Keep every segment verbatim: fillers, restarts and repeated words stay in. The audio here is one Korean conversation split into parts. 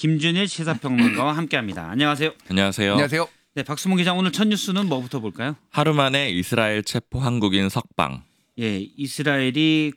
김준일 시사평론가와 함께합니다. 안녕하세요. 안녕하세요. 안녕하세요. 네, 박수봉 기자 오늘 첫 뉴스는 뭐부터 볼까요? 하루 만에 이스라엘 체포 한국인 석방. 예, 이스라엘이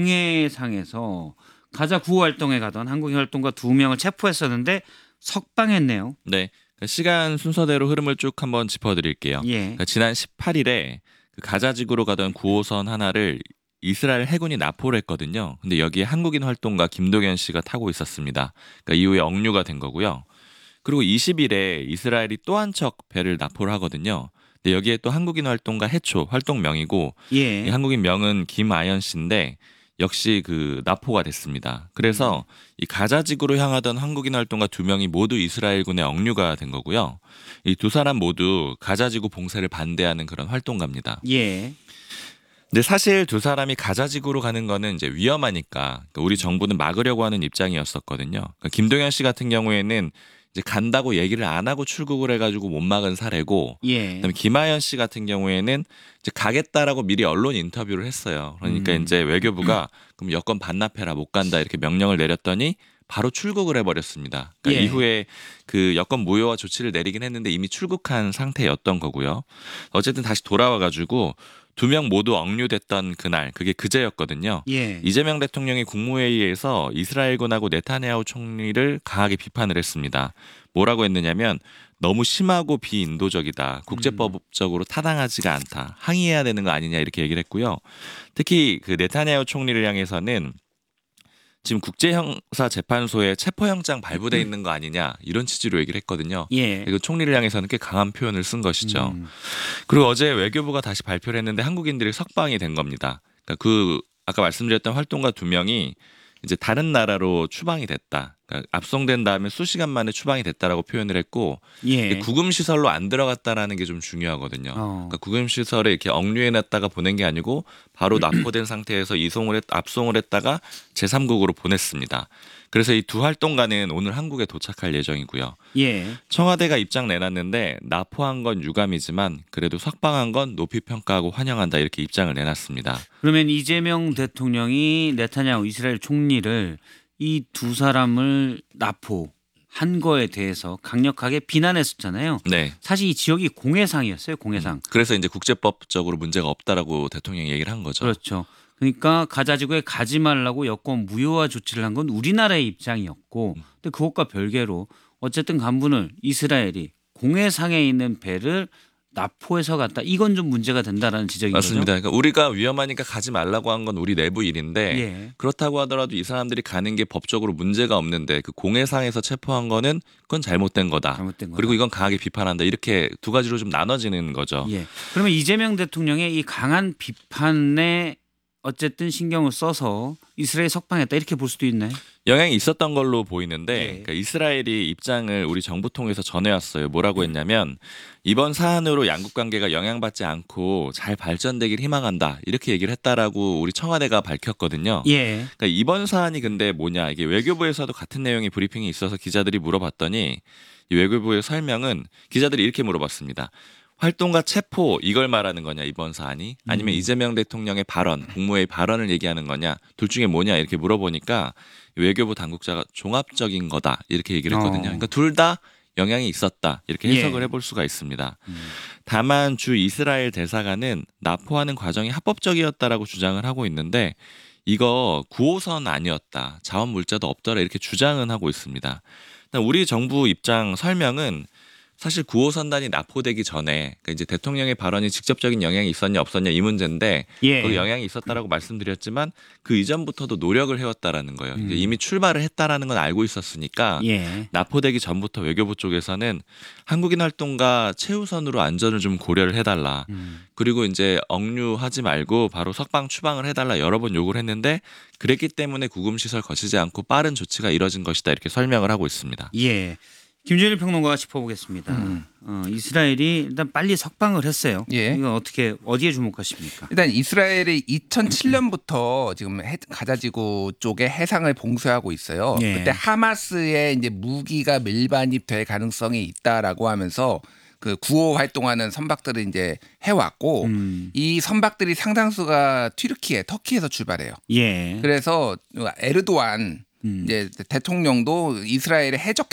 공해상에서 가자 구호 활동에 가던 한국인 활동가 두 명을 체포했었는데 석방했네요. 네, 시간 순서대로 흐름을 쭉 한번 짚어드릴게요. 예. 그러니까 지난 십팔 일에 그 가자지구로 가던 구 호선 하나를 이스라엘 해군이 납포를 했거든요. 근데 여기에 한국인 활동가 김도겸 씨가 타고 있었습니다. 그러니까 이후에 억류가 된 거고요. 그리고 이십 일에 이스라엘이 또 한 척 배를 납포를 하거든요. 근데 여기에 또 한국인 활동가 해초 활동명이고 예. 이 한국인 명은 김아연 씨인데 역시 그 납포가 됐습니다. 그래서 이 가자지구로 향하던 한국인 활동가 두 명이 모두 이스라엘군의 억류가 된 거고요. 이 두 사람 모두 가자지구 봉쇄를 반대하는 그런 활동가입니다. 예. 근데 사실 두 사람이 가자지구로 가는 거는 이제 위험하니까 우리 정부는 막으려고 하는 입장이었었거든요. 그러니까 김동연 씨 같은 경우에는 이제 간다고 얘기를 안 하고 출국을 해가지고 못 막은 사례고, 예. 그다음에 김하연 씨 같은 경우에는 이제 가겠다라고 미리 언론 인터뷰를 했어요. 그러니까 음. 이제 외교부가 그럼 여권 반납해라 못 간다 이렇게 명령을 내렸더니 바로 출국을 해버렸습니다. 그러니까 예. 이후에 그 여권 무효화 조치를 내리긴 했는데 이미 출국한 상태였던 거고요. 어쨌든 다시 돌아와가지고 두 명 모두 억류됐던 그날, 그게 그제였거든요. 예. 이재명 대통령이 국무회의에서 이스라엘군하고 네타냐후 총리를 강하게 비판을 했습니다. 뭐라고 했느냐면 너무 심하고 비인도적이다. 국제법적으로 타당하지가 않다. 항의해야 되는 거 아니냐 이렇게 얘기를 했고요. 특히 그 네타냐후 총리를 향해서는 지금 국제형사재판소에 체포영장 발부돼 있는 거 아니냐 이런 취지로 얘기를 했거든요. 예. 이거 총리를 향해서는 꽤 강한 표현을 쓴 것이죠. 음. 그리고 어제 외교부가 다시 발표를 했는데 한국인들이 석방이 된 겁니다. 그러니까 그 아까 말씀드렸던 활동가 두 명이 이제 다른 나라로 추방이 됐다. 그러니까 압송된 다음에 수시간 만에 추방이 됐다라고 표현을 했고 예. 구금 시설로 안 들어갔다라는 게 좀 중요하거든요. 어. 그러니까 구금 시설에 이렇게 억류해놨다가 보낸 게 아니고 바로 납포된 상태에서 이송을 했, 압송을 했다가 제삼국으로 보냈습니다. 그래서 이 두 활동가는 오늘 한국에 도착할 예정이고요. 예. 청와대가 입장 내놨는데 납포한 건 유감이지만 그래도 석방한 건 높이 평가하고 환영한다 이렇게 입장을 내놨습니다. 그러면 이재명 대통령이 네타냐후 이스라엘 총리를 이 두 사람을 납포한 거에 대해서 강력하게 비난했었잖아요. 네. 사실 이 지역이 공해상이었어요. 공해상. 그래서 이제 국제법적으로 문제가 없다라고 대통령이 얘기를 한 거죠. 그렇죠. 그러니까 가자지구에 가지 말라고 여권 무효화 조치를 한 건 우리나라의 입장이었고, 근데 그것과 별개로 어쨌든 간부는 이스라엘이 공해상에 있는 배를 납포해서 갔다. 이건 좀 문제가 된다라는 지적인 맞습니다. 거죠. 그러니까 우리가 위험하니까 가지 말라고 한 건 우리 내부 일인데 예. 그렇다고 하더라도 이 사람들이 가는 게 법적으로 문제가 없는데 그 공해상에서 체포한 거는 그건 잘못된 거다. 잘못된 거다. 그리고 이건 강하게 비판한다. 이렇게 두 가지로 좀 나눠지는 거죠. 예. 그러면 이재명 대통령의 이 강한 비판에 어쨌든 신경을 써서 이스라엘 석방했다 이렇게 볼 수도 있나요? 영향이 있었던 걸로 보이는데 예. 그러니까 이스라엘이 입장을 우리 정부 통해서 전해왔어요. 뭐라고 했냐면 이번 사안으로 양국 관계가 영향받지 않고 잘 발전되길 희망한다. 이렇게 얘기를 했다라고 우리 청와대가 밝혔거든요. 예. 그러니까 이번 사안이 근데 뭐냐. 이게 외교부에서도 같은 내용의 브리핑이 있어서 기자들이 물어봤더니 이 외교부의 설명은 기자들이 이렇게 물어봤습니다. 활동가 체포 이걸 말하는 거냐 이번 사안이 아니면 음. 이재명 대통령의 발언 국무회의 발언을 얘기하는 거냐 둘 중에 뭐냐 이렇게 물어보니까 외교부 당국자가 종합적인 거다 이렇게 얘기를 했거든요. 어. 그러니까 둘 다 영향이 있었다 이렇게 해석을 예. 해볼 수가 있습니다. 음. 다만 주 이스라엘 대사관은 납포하는 과정이 합법적이었다라고 주장을 하고 있는데 이거 구 호선 아니었다 자원 물자도 없더라 이렇게 주장은 하고 있습니다. 우리 정부 입장 설명은 사실 구 호선단이 납포되기 전에 그러니까 이제 대통령의 발언이 직접적인 영향이 있었냐 없었냐 이 문제인데 예. 거기 영향이 있었다라고 말씀드렸지만 그 이전부터도 노력을 해왔다라는 거예요. 음. 이제 이미 출발을 했다라는 건 알고 있었으니까 예. 납포되기 전부터 외교부 쪽에서는 한국인 활동가 최우선으로 안전을 좀 고려를 해달라. 음. 그리고 이제 억류하지 말고 바로 석방 추방을 해달라 여러 번 요구를 했는데 그랬기 때문에 구금 시설 거치지 않고 빠른 조치가 이뤄진 것이다 이렇게 설명을 하고 있습니다. 예. 김준일 평론가가 짚어보겠습니다. 음. 어, 이스라엘이 일단 빨리 석방을 했어요. 예. 이건 어떻게 어디에 주목하십니까? 일단 이스라엘이 이천칠 년부터 지금 해, 가자지구 쪽에 해상을 봉쇄하고 있어요. 예. 그때 하마스의 이제 무기가 밀반입될 가능성이 있다라고 하면서 그 구호 활동하는 선박들을 이제 해왔고 음. 이 선박들이 상당수가 튀르키예, 터키에서 출발해요. 예. 그래서 에르도안 음. 이제 대통령도 이스라엘의 해적